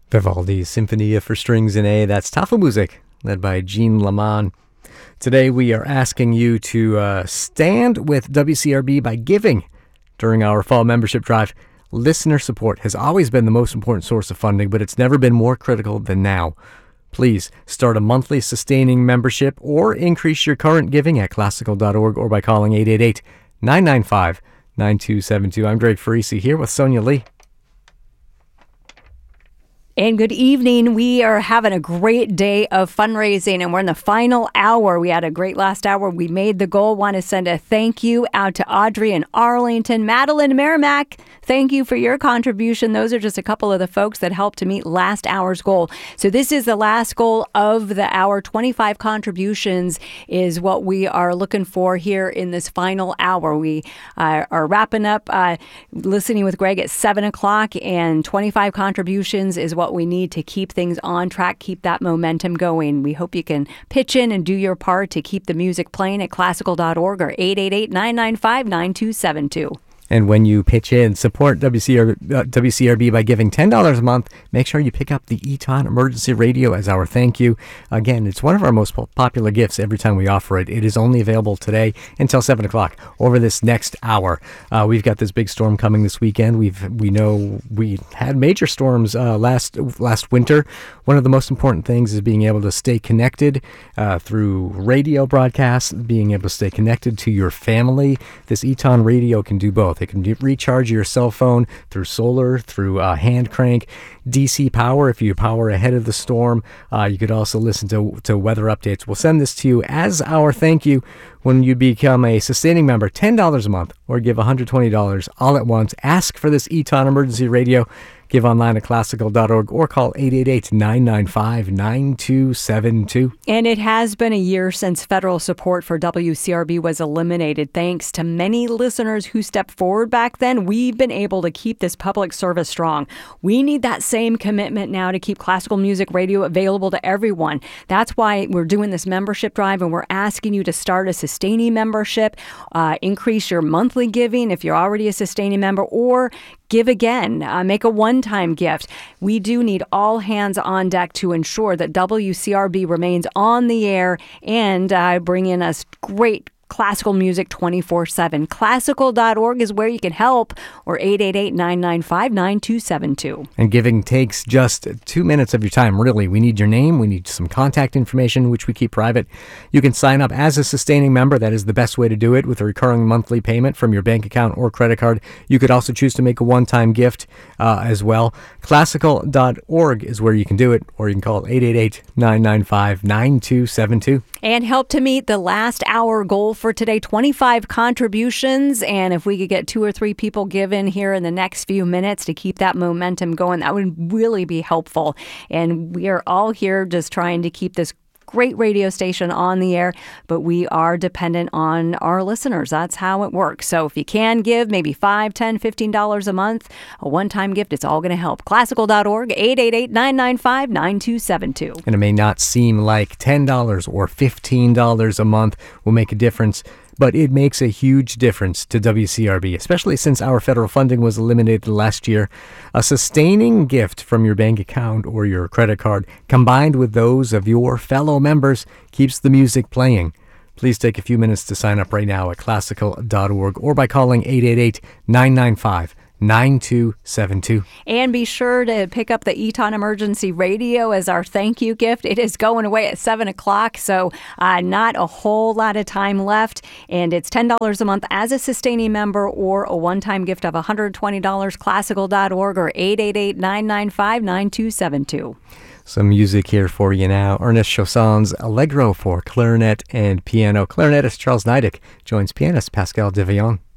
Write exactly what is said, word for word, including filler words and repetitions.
Vivaldi's Symphonia for Strings in A. That's Tafelmusik, led by Jean Laman. Today we are asking you to uh, stand with W C R B by giving during our fall membership drive. Listener support has always been the most important source of funding, but it's never been more critical than now. Please start a monthly sustaining membership or increase your current giving at classical dot org or by calling eight eight eight, nine nine five, nine two seven two. I'm Greg Farisi here with Sonia Lee. And good evening. We are having a great day of fundraising, and we're in the final hour. We had a great last hour. We made the goal. Want to send a thank you out to Audrey in Arlington, Madeline Merrimack. Thank you for your contribution. Those are just a couple of the folks that helped to meet last hour's goal. So this is the last goal of the hour. twenty-five contributions is what we are looking for here in this final hour. We uh, are wrapping up uh, listening with Greg at seven o'clock, and twenty-five contributions is what we need to keep things on track, keep that momentum going. We hope you can pitch in and do your part to keep the music playing at classical dot org or eight eight eight, nine nine five, nine two seven two. And when you pitch in, support W C R, uh, W C R B by giving ten dollars a month. Make sure you pick up the Eton Emergency Radio as our thank you. Again, it's one of our most popular gifts every time we offer it. It is only available today until seven o'clock over this next hour. Uh, we've got this big storm coming this weekend. We've We know we had major storms uh, last last winter. One of the most important things is being able to stay connected uh, through radio broadcasts, being able to stay connected to your family. This Eton Radio can do both. It can recharge your cell phone through solar, through uh, hand crank, D C power if you power ahead of the storm. Uh, you could also listen to, to weather updates. We'll send this to you as our thank you when you become a sustaining member, ten dollars a month, or give one hundred twenty dollars all at once. Ask for this Eton Emergency Radio. Give online at classical dot org or call eight eight eight, nine nine five, nine two seven two. And it has been a year since federal support for W C R B was eliminated. Thanks to many listeners who stepped forward back then, we've been able to keep this public service strong. We need that same commitment now to keep classical music radio available to everyone. That's why we're doing this membership drive, and we're asking you to start a sustaining membership, uh, increase your monthly giving if you're already a sustaining member, or give again, uh, make a one-time gift. We do need all hands on deck to ensure that W C R B remains on the air and uh, bring in us great classical music twenty-four seven. classical dot org is where you can help, or eight eight eight, nine nine five, nine two seven two. And giving takes just two minutes of your time, really. We need your name. We need some contact information, which we keep private. You can sign up as a sustaining member. That is the best way to do it, with a recurring monthly payment from your bank account or credit card. You could also choose to make a one-time gift uh, as well. classical dot org is where you can do it, or you can call eight eight eight, nine nine five, nine two seven two. And help to meet the last hour goal for today, twenty-five contributions. And if we could get two or three people given here in the next few minutes to keep that momentum going, that would really be helpful. And we are all here just trying to keep this great radio station on the air, but we are dependent on our listeners. That's how it works. So if you can give maybe five, ten, fifteen dollars a month, a one-time gift, it's all going to help. classical dot org, eight eight eight, nine nine five, nine two seven two. And it may not seem like ten dollars or fifteen dollars a month will make a difference, but it makes a huge difference to W C R B, especially since our federal funding was eliminated last year. A sustaining gift from your bank account or your credit card, combined with those of your fellow members, keeps the music playing. Please take a few minutes to sign up right now at classical dot org or by calling eight eight eight, nine nine five, nine two seven two. And be sure to pick up the Eton Emergency Radio as our thank you gift. It is going away at seven o'clock, so uh, not a whole lot of time left. And it's ten dollars a month as a sustaining member, or a one-time gift of one hundred twenty dollars, classical dot org or eight eight eight, nine nine five, nine two seven two. Some music here for you now. Ernest Chaussin's Allegro for clarinet and piano. Clarinetist Charles Nidick joins pianist Pascal Devion.